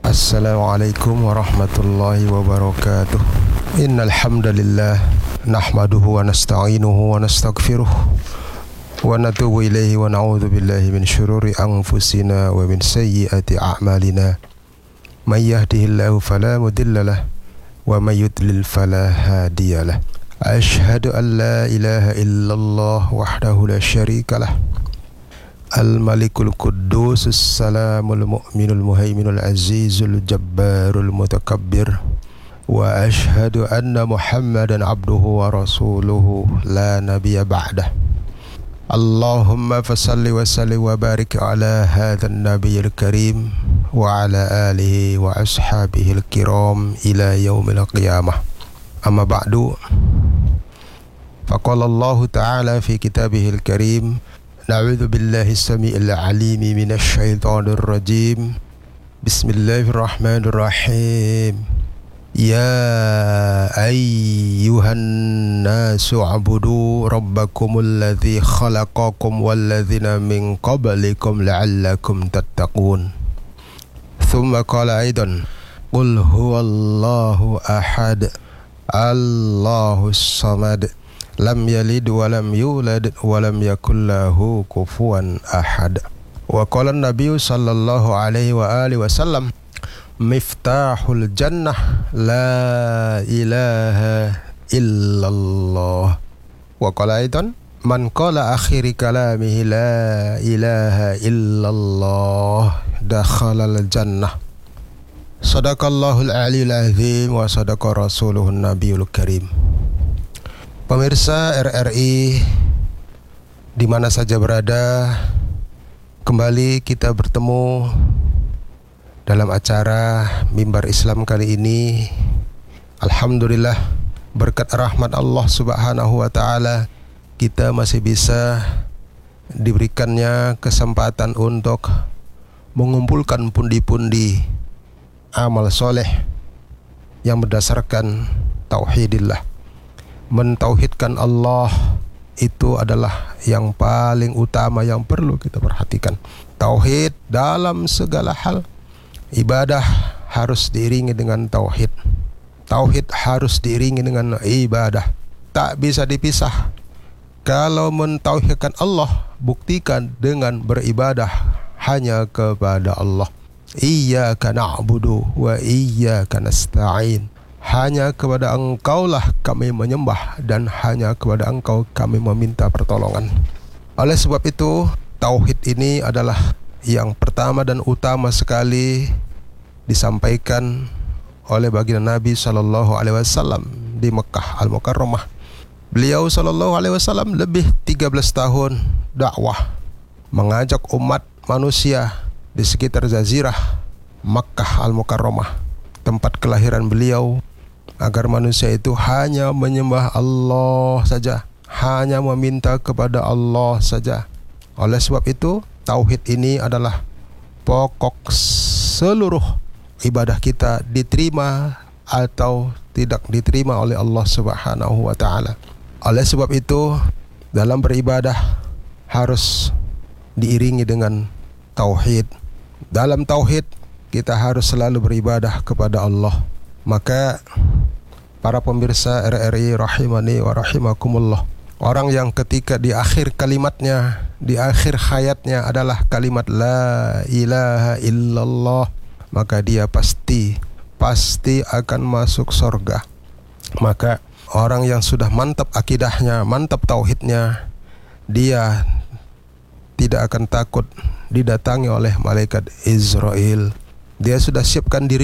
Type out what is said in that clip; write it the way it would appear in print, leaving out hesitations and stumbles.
Assalamualaikum warahmatullahi wabarakatuh. Innal hamdalillah nahmaduhu wa nasta'inuhu wa nastaghfiruh wa natubu ilaihi wa na'udzu billahi min syururi anfusina wa min sayyiati a'malina. May yahdihillahu fala mudhillalah wa may yudlil fala hadiyalah. Asyhadu an la ilaha illallah wahdahu la syarikalah. Al-Malikul Quddus As-Salamul Mu'minul Muhaiminul Azizul Jabbarul Mutakabbir. Wa ashhadu anna Muhammadan abduhu wa rasuluhu la nabiyya ba'dah. Allahumma fasalli wa sallim wa barik ala hadzal nabiyil karim wa ala alihi wa ashabihil kiram ila yaumil qiyamah. Amma ba'du. Faqala Allah Ta'ala fi kitabihil karim: Na'udzu billahi as-sami'il 'alimi minasy syaithanir rajim. Bismillahirrahmanirrahim. Ya ayyuhan nasu 'budu rabbakumul ladzi khalaqakum wal ladzina min qablikum la'allakum tattaqun. Tsumma qala aidan: Qul huwallahu ahad, Allahus samad, lam yalid wa lam yulad wa lam yakul lahu kufuwan ahad. Wa qala an-nabiy sallallahu alaihi wa alihi wasallam: Miftahul jannah la ilaha illallah. Wa qala aidan: Man qala akhiri kalamihi la ilaha illallah dakhalal jannah. Sadaqallahul aliyyul azim wa sadaqa rasuluhun nabiyul karim. Pemirsa RRI di mana saja berada, kembali kita bertemu dalam acara Mimbar Islam kali ini. Alhamdulillah, berkat rahmat Allah Subhanahu wa Ta'ala, kita masih bisa diberikannya kesempatan untuk mengumpulkan pundi-pundi amal soleh yang berdasarkan tauhidillah. Mentauhidkan Allah itu adalah yang paling utama yang perlu kita perhatikan. Tauhid dalam segala hal. Ibadah harus diiringi dengan tauhid. Tauhid harus diiringi dengan ibadah. Tak bisa dipisah. Kalau mentauhidkan Allah, buktikan dengan beribadah hanya kepada Allah. Iyyaka na'budu wa iyyaka nasta'in. Hanya kepada Engkaulah kami menyembah dan hanya kepada Engkau kami meminta pertolongan. Oleh sebab itu, tauhid ini adalah yang pertama dan utama sekali disampaikan oleh baginda Nabi sallallahu alaihi wasallam di Mekah Al-Mukarramah. Beliau sallallahu alaihi wasallam lebih 13 tahun dakwah, mengajak umat manusia di sekitar jazirah Makkah Al-Mukarramah, tempat kelahiran beliau, agar manusia itu hanya menyembah Allah saja, hanya meminta kepada Allah saja. Oleh sebab itu, tauhid ini adalah pokok seluruh ibadah kita, diterima atau tidak diterima oleh Allah Subhanahu wa Ta'ala. Oleh sebab itu, dalam beribadah harus diiringi dengan tauhid. Dalam tauhid kita harus selalu beribadah kepada Allah. Maka para pemirsa RRI rahimani wa rahimakumullah, orang yang ketika di akhir kalimatnya, di akhir hayatnya adalah kalimat la ilaha illallah, maka dia pasti akan masuk surga. Maka orang yang sudah mantap akidahnya, mantap tauhidnya, dia tidak akan takut didatangi oleh malaikat Israel. Dia sudah siapkan diri